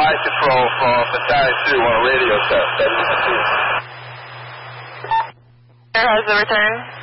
flight control from Battalion 2 on a radio test. Air has the return.